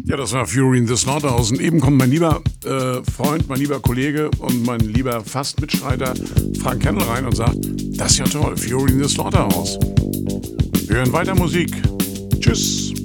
Ja, das war Fury in the Slaughterhouse. Und eben kommt mein lieber Freund, mein lieber Kollege und mein lieber fast Mitstreiter Frank Kennel rein und sagt, das ist ja toll, Fury in the Slaughterhouse. Wir hören weiter Musik. Tschüss.